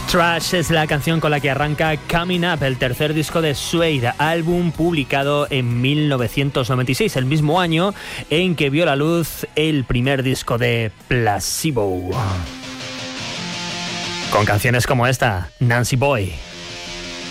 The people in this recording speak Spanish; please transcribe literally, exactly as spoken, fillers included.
Trash es la canción con la que arranca Coming Up, el tercer disco de Suede, álbum publicado en mil novecientos noventa y seis, el mismo año en que vio la luz el primer disco de Placebo. Con canciones como esta, Nancy Boy.